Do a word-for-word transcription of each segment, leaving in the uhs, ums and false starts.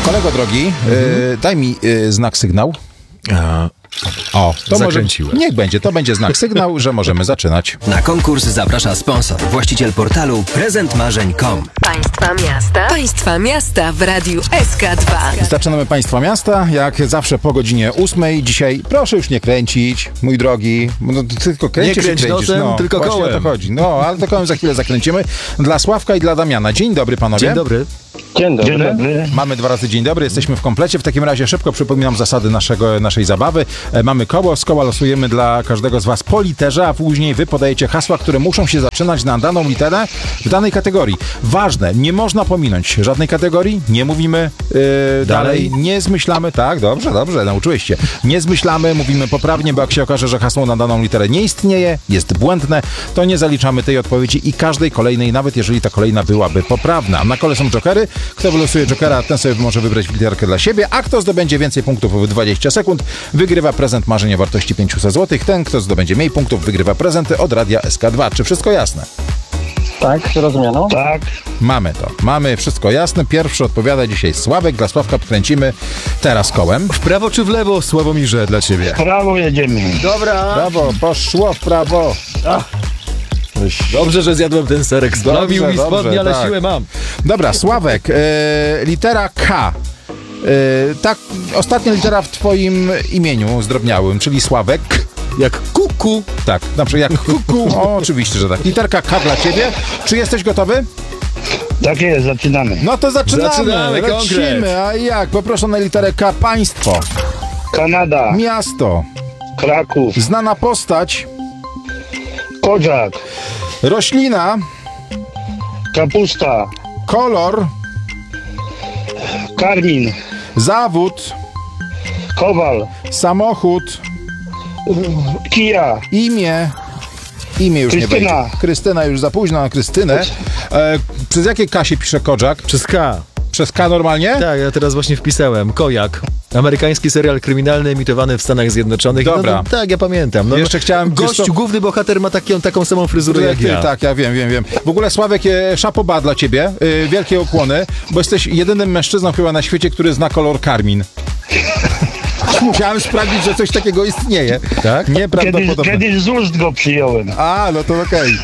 Kolego drogi, mhm. y, daj mi y, znak sygnał. A, o, to zakręciłem. Może, niech będzie, to będzie znak sygnał, że możemy zaczynać. Na konkurs zaprasza sponsor, właściciel portalu prezent marzeń kropka com. Państwa miasta. Państwa miasta w radiu S K dwa. Zaczynamy Państwa miasta, jak zawsze po godzinie ósmej. Dzisiaj proszę już nie kręcić, mój drogi. No, tylko kręcisz nie kręć i kręcisz. nosem, no, tylko właśnie kołem. o to chodzi. No, ale to kołem za chwilę zakręcimy. Dla Sławka i dla Damiana. Dzień dobry, panowie. Dzień dobry. Dzień dobry. Dzień dobry. Mamy dwa razy dzień dobry, jesteśmy w komplecie. W takim razie szybko przypominam zasady naszego, naszej zabawy. E, mamy koło, z koła losujemy dla każdego z was po literze, a później wy podajecie hasła, które muszą się zaczynać na daną literę w danej kategorii. Ważne, nie można pominąć żadnej kategorii, nie mówimy yy, dalej. dalej, nie zmyślamy, tak, dobrze, dobrze, nauczyłeś się. Nie zmyślamy, mówimy poprawnie, bo jak się okaże, że hasło na daną literę nie istnieje, jest błędne, to nie zaliczamy tej odpowiedzi i każdej kolejnej, nawet jeżeli ta kolejna byłaby poprawna. Na kole są jokery. Kto wylosuje jokera, ten sobie może wybrać literkę dla siebie, a kto zdobędzie więcej punktów w dwadzieścia sekund, wygrywa prezent marzeń o wartości pięćset złotych. Ten, kto zdobędzie mniej punktów, wygrywa prezenty od Radia S K dwa. Czy wszystko jasne? Tak, zrozumiano. Tak. Mamy to. Mamy wszystko jasne. Pierwszy odpowiada dzisiaj Sławek. Dla Sławka kręcimy teraz kołem. W prawo czy w lewo, Sławomirze, dla ciebie? W prawo jedziemy. Dobra. Prawo, poszło w prawo. Ach. Dobrze, że zjadłem ten serek. Zdrowił mi spodnie, ale tak. siłę mam. Dobra, Sławek, e, litera K. E, tak, ostatnia litera w twoim imieniu zdrobniałym, czyli Sławek. Jak kuku. Tak, na przykład jak kuku. O, oczywiście, że tak. Literka K dla ciebie. Czy jesteś gotowy? Tak jest, zaczynamy. No to zaczynamy. Zaczynamy, lecimy. konkret. A jak? Poproszę na literę K. Państwo. Kanada. Miasto. Kraków. Znana postać. Kodzak. Roślina. Kapusta. Kolor. Karmin. Zawód. Kowal. Samochód. Kia. Imię. Imię już Krystyna. nie wejdzie. Krystyna już za późno na Krystynę. E, przez jakie K się pisze Kodzak? Przez K. Przez K normalnie? Tak, ja teraz właśnie wpisałem. Kojak. Amerykański serial kryminalny emitowany w Stanach Zjednoczonych. Dobra. No, no, tak, ja pamiętam. No, Jeszcze chciałem... Gościu, wiesz co, główny bohater ma taką, taką samą fryzurę jak ty, ja. Tak, ja wiem, wiem, wiem. W ogóle Sławek, e, szapoba dla ciebie. E, wielkie ukłony, bo jesteś jedynym mężczyzną chyba na świecie, który zna kolor karmin. Musiałem sprawdzić, że coś takiego istnieje. Tak? Kiedyś, Nieprawdopodobne. kiedyś z ust go przyjąłem. A, no to okej.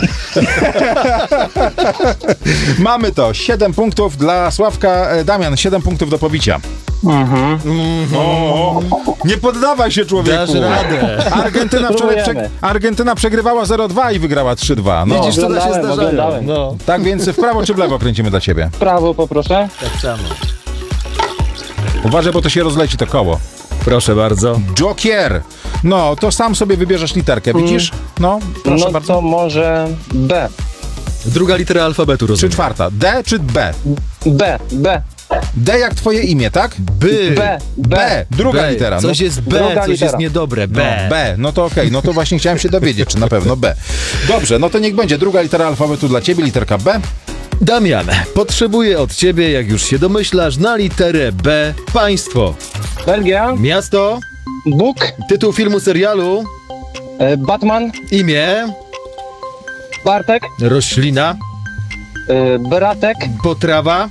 Mamy to. Siedem punktów dla Sławka. E, Damian, siedem punktów do pobicia. Mhm. O, nie poddawaj się, człowieku. Dasz radę. Argentyna, wczoraj prze... Spróbujemy. Argentyna przegrywała zero dwa i wygrała trzy dwa. No. Widzisz, cuda się Oglądałem, zdarzają. oglądałem. No, Tak więc w prawo czy w lewo kręcimy dla ciebie? W prawo poproszę. tak samo. Uważaj, bo to się rozleci to koło. Proszę bardzo. Joker. No, to sam sobie wybierzesz literkę, widzisz? No, proszę No bardzo. to może B. Druga litera alfabetu, Czy rozumiem. czwarta? D czy B? B. B. D jak twoje imię, tak? By. B. B. B. Druga B. litera. Coś no. jest B, Druga coś litera. jest niedobre. No, B. B, no to okej, no to właśnie chciałem się dowiedzieć, czy na pewno B. Dobrze, no to niech będzie druga litera alfabetu dla ciebie, literka B. Damian, potrzebuję od ciebie, jak już się domyślasz, na literę B państwo. Belgia. Miasto, Bóg. tytuł filmu, serialu, E, Batman. imię, Bartek. roślina, E, Bratek. potrawa,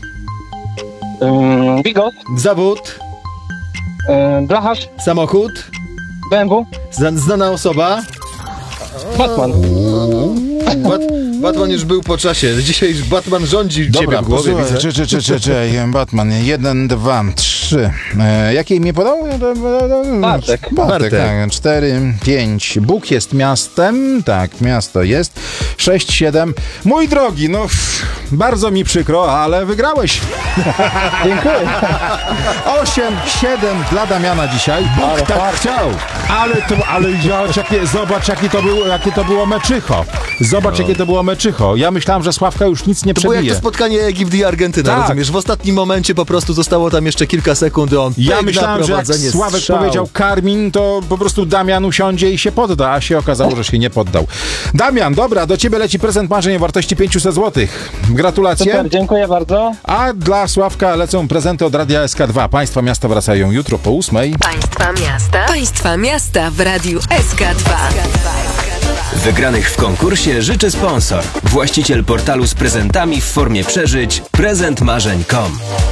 E, Bigos. zawód, E, Blacharz. samochód, B M W. zna- znana osoba. Batman. Bat- Batman już był po czasie. Dzisiaj Batman rządzi ciebie Dobra, w głowie, posłuchaj, widzę. czy, czy, czy, czy, czy, Batman, jeden, dwa, trzy. E, jakie imię podał? Bartek. Bartek, Bartek. tak, cztery, pięć. Bóg jest miastem, tak, miasto jest. Sześć, siedem. Mój drogi, no, bardzo mi przykro, ale wygrałeś. Dziękuję. Osiem, siedem dla Damiana dzisiaj. Bóg Ale tak fart. chciał. Ale to, ale zobacz, jakie, zobacz jakie, to było, jakie to było meczycho. Zobacz, jakie to było meczycho. Ja myślałem, że Sławka już nic nie To było jak przebije. to spotkanie Egipt i Argentyna, Tak. rozumiesz? W ostatnim momencie po prostu zostało tam jeszcze kilka sekund i on Ja pyk myślałem, na że jak prowadzenie, Sławek strzał. powiedział Karmin, to po prostu Damian usiądzie i się podda, a się okazało, że się nie poddał. Damian, dobra, do ciebie leci prezent marzeń o wartości pięćset złotych. Gratulacje. Super, dziękuję bardzo. A dla Sławka lecą prezenty od Radia S K dwa. Państwa miasta wracają jutro po ósmej. Państwa miasta. Państwa miasta w radiu S K dwa. Wygranych w konkursie życzy sponsor, właściciel portalu z prezentami w formie przeżyć prezent marzeń kropka com.